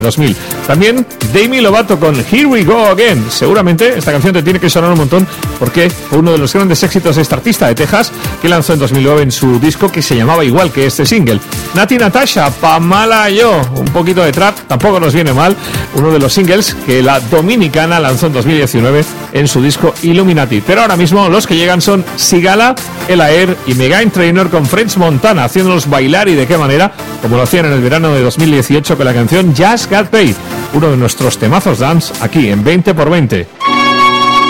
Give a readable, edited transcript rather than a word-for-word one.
2000. También Demi Lovato con Here We Go Again. Seguramente esta canción te tiene que sonar un montón porque fue uno de los grandes éxitos de esta artista de Texas que lanzó en 2009 en su disco que se llamaba igual que este single. Nati Natasha, Pamala Yo, un poquito de trap, tampoco nos viene mal, uno de los singles que la dominicana lanzó en 2019 en su disco Illuminati. Pero ahora mismo los que llegan son Sigala, El Air y Meghan Trainor con French Montana, haciéndonos bailar y de qué manera, como lo hacían en el verano de 2018 con la canción Just Got Paid, uno de nuestros temazos dance aquí en 20x20.